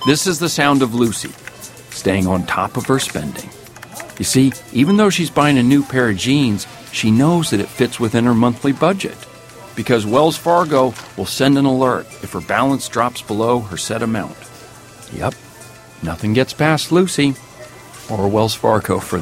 This is the sound of Lucy, staying on top of her spending. You see, even though she's buying a new pair of jeans, she knows that it fits within her monthly budget, because Wells Fargo will send an alert if her balance drops below her set amount. Yep, nothing gets past Lucy, or Wells Fargo for